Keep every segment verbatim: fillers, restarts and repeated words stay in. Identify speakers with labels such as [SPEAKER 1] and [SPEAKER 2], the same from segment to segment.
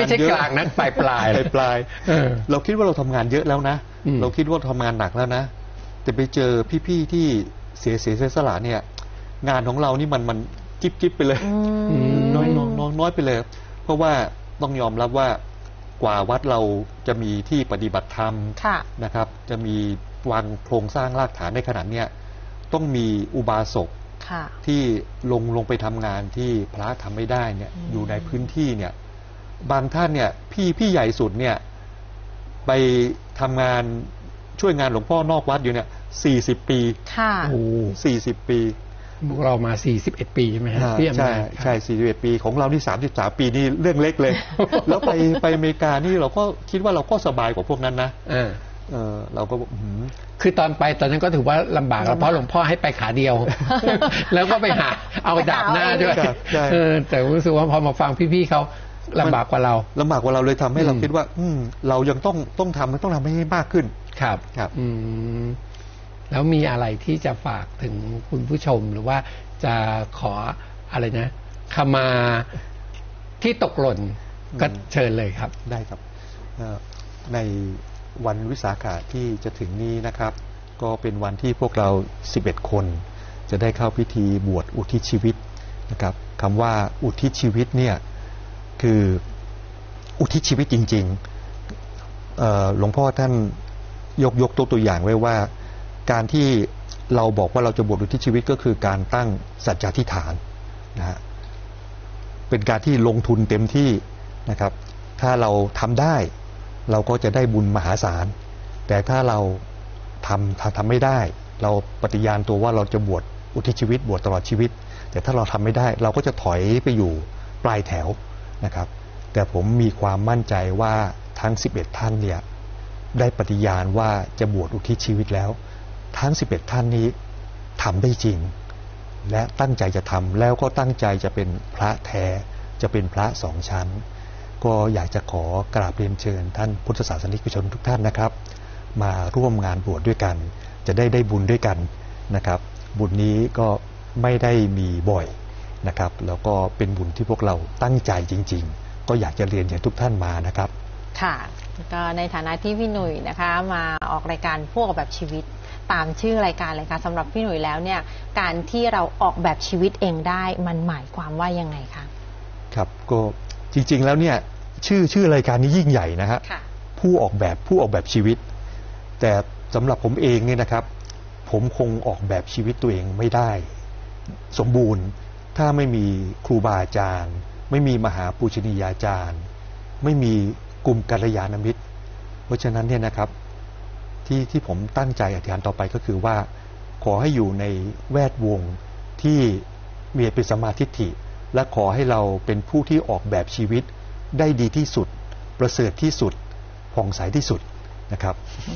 [SPEAKER 1] ใช่กลางนะปลายปลาย
[SPEAKER 2] ปลายเราคิดว่าเราทำงานเยอะแล้วนะเราคิดว่าทำงานหนักแล้วนะแต่ไปเจอพี่ๆที่เสียเสียสละเนี่ยงานของเรานี่มันมันจิ๊บจิ๊บไปเลยน้อยน้อยน้อยน้อยไปเลยเพราะว่าต้องยอมรับว่ากว่าวัดเราจะมีที่ปฏิบัติธรรมนะครับจะมีวางโครงสร้างรากฐานในขนาดเนี้ยต้องมีอุบาสกที่ลงลงไปทำงานที่พระทำไม่ได้เนี่ยอยู่ในพื้นที่เนี่ยบางท่านเนี่ยพี่พี่ใหญ่สุดเนี่ยไปทำงานช่วยงานหลวงพ่อนอกวัดอยู่เนี่ยสี่สิบปีค่ะโอ้สี่สิบปี
[SPEAKER 1] พวกเรามาสี่สิบเอ็ดปีใช่ไหมฮะ
[SPEAKER 2] ใช่ใช่สี่สิบเอ็ดปีของเรานี่สามสิบสามปีนี่เรื่องเล็กเลย แล้วไปไปอเมริกานี่เราก็คิดว่าเราก็สบายกว่าพวกนั้นนะเออเออเราก็
[SPEAKER 1] คือตอนไปตอนนั้นก็ถือว่าลำบากแล้วเพราะหลวงพ่อให้ไปขาเดียวแล้วก็ไปหาเอาดาบหน้าด้วยเออแต่รู้สึกว่าพอมาฟังพี่ๆเขาลำบากกว่าเรา
[SPEAKER 2] ลำบากกว่าเราเลยทำให้เราคิดว่าอืมเรายังต้องต้องทำต้องทำให้มากขึ้น
[SPEAKER 1] ครับครับอืมแล้วมีอะไรที่จะฝากถึงคุณผู้ชมหรือว่าจะขออะไรนะขมาที่ตกหล่นก็เชิญเลยครับ
[SPEAKER 2] ได้ครับในวันวิสาขะที่จะถึงนี้นะครับก็เป็นวันที่พวกเราสิบเอ็ดคนจะได้เข้าพิธีบวชอุทิศชีวิตนะครับคำว่าอุทิศชีวิตเนี่ยคืออุทิศชีวิตจริงๆหลวงพ่อท่านยกยกตัวตัวอย่างไว้ว่าการที่เราบอกว่าเราจะบวชอุทิศชีวิตก็คือการตั้งสัจจะธิษฐานนะฮะเป็นการที่ลงทุนเต็มที่นะครับถ้าเราทำได้เราก็จะได้บุญมหาศาลแต่ถ้าเราทำทำไม่ได้เราปฏิญาณตัวว่าเราจะบวชอุทิศชีวิตบวชตลอดชีวิตแต่ถ้าเราทำไม่ได้เราก็จะถอยไปอยู่ปลายแถวนะครับแต่ผมมีความมั่นใจว่าทั้งสิบเอ็ดท่านเนี่ยได้ปฏิญาณว่าจะบวชอุทิศชีวิตแล้วทั้งสิบเอ็ดท่านนี้ทำได้จริงและตั้งใจจะทำแล้วก็ตั้งใจจะเป็นพระแท้จะเป็นพระสองชั้นก็อยากจะขอกราบเรียนเชิญท่านพุทธศาสนิกชนทุกท่านนะครับมาร่วมงานบวชด้วยกันจะได้ได้บุญด้วยกันนะครับบุญนี้ก็ไม่ได้มีบ่อยนะครับแล้วก็เป็นบุญที่พวกเราตั้งใจจริงๆก็อยากจะเรียนเชิญทุกท่านมานะครับ
[SPEAKER 3] ค่ะก็ในฐานะที่พี่หนุ่ยนะคะมาออกรายการพวกแบบชีวิตตามชื่อรายการเลยค่ะสำหรับพี่หนุ่ยแล้วเนี่ยการที่เราออกแบบชีวิตเองได้มันหมายความว่ายังไงคะ
[SPEAKER 2] ครับก็จริงๆแล้วเนี่ยชื่อชื่อรายการนี้ยิ่งใหญ่นะฮะผู้ออกแบบผู้ออกแบบชีวิตแต่สำหรับผมเองเนี่ยนะครับผมคงออกแบบชีวิตตัวเองไม่ได้สมบูรณ์ถ้าไม่มีครูบาอาจารย์ไม่มีมหาปูชนียาจารย์ไม่มีกลุ่มกัลยาณมิตรเพราะฉะนั้นเนี่ยนะครับที่ที่ผมตั้งใจอธิษฐานต่อไปก็คือว่าขอให้อยู่ในแวดวงที่มีเป็นสัมมาทิฏฐิและขอให้เราเป็นผู้ที่ออกแบบชีวิตได้ดีที่สุดประเสริฐที่สุดผ่องใสที่สุดนะครับ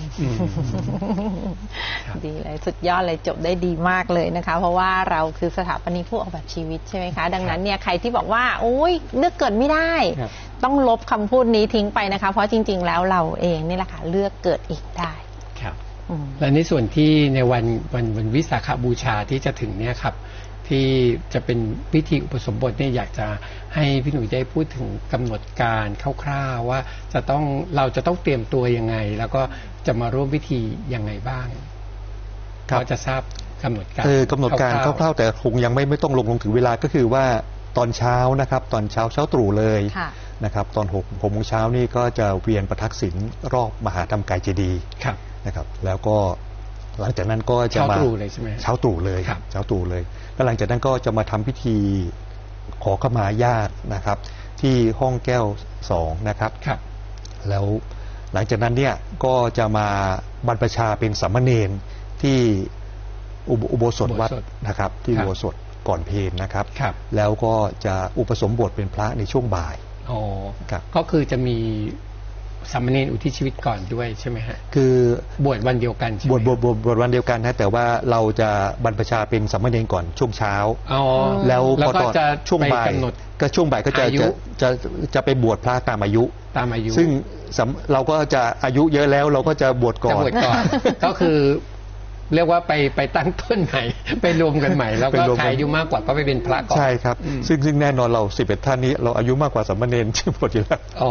[SPEAKER 3] ดีเลยสุดยอดเลยจบได้ดีมากเลยนะคะเพราะว่าเราคือสถาปนิกผู้ออกแบบชีวิตใช่ไหมคะดังนั้นเนี่ยใครที่บอกว่าโอ้ยเลือกเกิดไม่ได้ต้องลบคำพูดนี้ทิ้งไปนะคะเพราะจริงๆแล้วเราเองนี่แหละค่ะเลือกเกิดอีกได้
[SPEAKER 1] ครับและในส่วนที่ในวันวันวันวิสาขบูชาที่จะถึงเนี่ยครับที่จะเป็นพิธีอุปสมบทเนี่ยอยากจะให้พี่หนุ่ยได้พูดถึงกำหนดการคร่าวๆว่าจะต้องเราจะต้องเตรียมตัวยังไงแล้วก็จะมาร่วมพิธียังไงบ้างเราจะทราบกำหนดการ
[SPEAKER 2] เออกำหนดการคร่าวๆแต่คงยังไม่ไม่ต้องลงลงถึงเวลาก็คือว่าตอนเช้านะครับตอนเช้าเช้าตรู่เลยนะครับตอนหกหกโมงเช้านี่ก็จะเวียนประทักษิณรอบมหาธรรมกายเจดีย์นะครับแล้วก็หลังจากนั้นก็จะมา
[SPEAKER 1] เช้าตรู่เลยใช่ไหม
[SPEAKER 2] เช้าตรู่เลยเช้าตรู่เลยแล้วหลังจากนั้นก็จะมาทำพิธีขอขมาญาตินะครับที่ห้องแก้วสองนะครับแล้วหลังจากนั้นเนี่ยก็จะมาบรรพชาเป็นสามเณรที่อุโบสถวัดนะครับที่อุโบสถก่อนเพลนะครับแล้วก็จะอุปสมบทเป็นพระในช่วงบ่าย
[SPEAKER 1] อ๋อก็คือจะมีสามเณรอุทิศชีวิตก่อนด้วยใช่ไหมฮะ
[SPEAKER 2] คือบ
[SPEAKER 1] วชวันเดียวกัน
[SPEAKER 2] บวชบวชบวชวันเดียวกันนะแต่ว่าเราจะบรรพชาเป็นสามเณรก่อนช่วงเช้าแล้วพอตอนช่วงบ่ายก็ช่วงบ่ายก็จะจะจะจะไปบวชพระตามอายุ
[SPEAKER 1] ตามอายุ
[SPEAKER 2] ซึ่งเราก็จะอายุเยอะแล้วเราก็จะบวชก่อน
[SPEAKER 1] ก็คือเรียกว่าไปไปตั้งต้นใหม่ไปรวมกันใหม่แล้วก็ใครอายุมากกว่าก็ไปเป็นพระก่อน
[SPEAKER 2] ใช่ครับซึ่งซึ่งแน่นอนเราสิบเอ็ดท่านนี้เราอายุมากกว่าสามเณรที่บวชอยู่แล้ว
[SPEAKER 1] อ๋อ